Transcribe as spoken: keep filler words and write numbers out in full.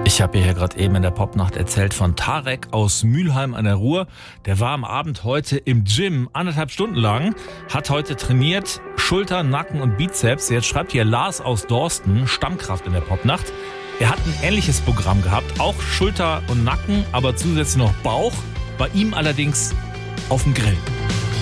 Ich habe hier gerade eben in der Popnacht erzählt von Tarek aus Mülheim an der Ruhr. Der war am Abend heute im Gym, anderthalb Stunden lang, hat heute trainiert, Schulter, Nacken und Bizeps. Jetzt schreibt hier Lars aus Dorsten, Stammkraft in der Popnacht. Er hat ein ähnliches Programm gehabt, auch Schulter und Nacken, aber zusätzlich noch Bauch. Bei ihm allerdings auf dem Grill.